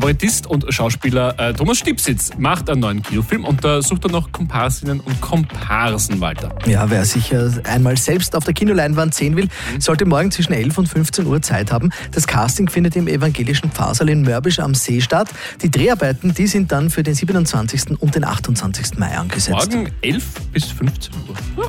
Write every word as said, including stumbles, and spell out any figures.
Kabarettist und Schauspieler äh, Thomas Stipsitz macht einen neuen Kinofilm und da sucht er noch Komparsinnen und Komparsen, Walter. Ja, wer sich äh, einmal selbst auf der Kinoleinwand sehen will, sollte morgen zwischen elf und fünfzehn Uhr Zeit haben. Das Casting findet im evangelischen Pfarrsaal in Mörbisch am See statt. Die Dreharbeiten, die sind dann für den siebenundzwanzigsten und den achtundzwanzigsten Mai angesetzt. Morgen elf bis fünfzehn Uhr. Ja.